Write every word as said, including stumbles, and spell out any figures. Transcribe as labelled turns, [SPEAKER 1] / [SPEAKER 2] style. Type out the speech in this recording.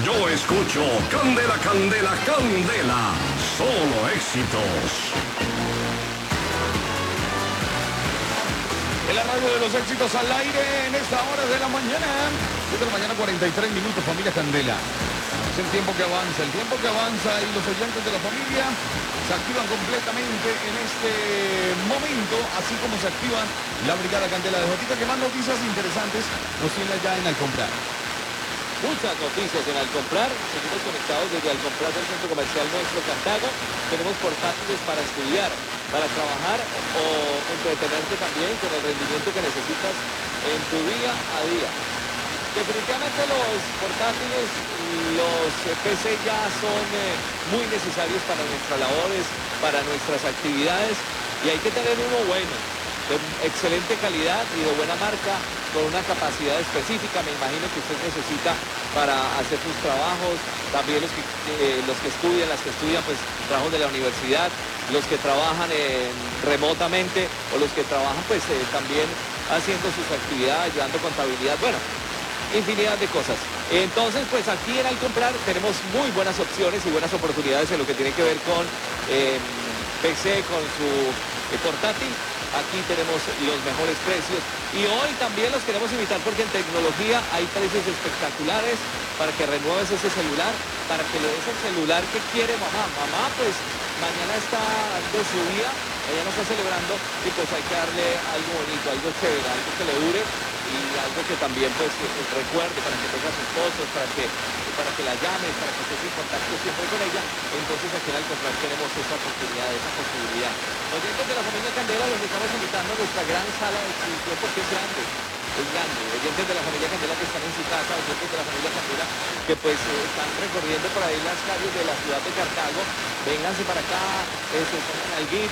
[SPEAKER 1] yo escucho Candela, Candela, Candela. Solo éxitos.
[SPEAKER 2] En la radio de los éxitos al aire en esta hora de la mañana. siete de la mañana, cuarenta y tres minutos, familia Candela. Es el tiempo que avanza, el tiempo que avanza y los oyentes de la familia se activan completamente en este momento, así como se activa la Brigada Candela de Jotica, que más noticias interesantes nos tiene allá en Alcomprar.
[SPEAKER 3] Muchas noticias en Alcomprar. Seguimos conectados desde Alcomprar del Centro Comercial Nuestro Cartago. Tenemos portátiles para estudiar, para trabajar o entretenerte también con el rendimiento que necesitas en tu día a día. Definitivamente los portátiles, los P C ya son eh, muy necesarios para nuestras labores, para nuestras actividades, y hay que tener uno bueno, de excelente calidad y de buena marca, con una capacidad específica, me imagino que usted necesita para hacer sus trabajos, también los que, eh, los que estudian, las que estudian pues trabajos de la universidad, los que trabajan eh, remotamente o los que trabajan pues eh, también haciendo sus actividades, llevando contabilidad, bueno, infinidad de cosas. Entonces pues aquí en Alcomprar tenemos muy buenas opciones y buenas oportunidades en lo que tiene que ver con eh, P C, con su eh, portátil. Aquí tenemos los mejores precios y hoy también los queremos invitar porque en tecnología hay precios espectaculares para que renueves ese celular, para que le des el celular que quiere mamá. Mamá pues mañana está de su día, ella no está celebrando y pues hay que darle algo bonito, algo chévere, algo que le dure y algo que también pues recuerde para que tenga sus fotos, para que, para que la llames, para que estés en contacto siempre con ella. Entonces aquí en Alcomprar tenemos esa oportunidad, esa posibilidad. Oyentes de la familia Candela, los estamos invitando a nuestra gran sala de exhibición porque es grande. Es grande, oyentes de la familia Candela que están en su casa, oyentes de la familia Candela que pues eh, están recorriendo por ahí las calles de la ciudad de Cartago, vénganse para acá, eh, se pongan al guito.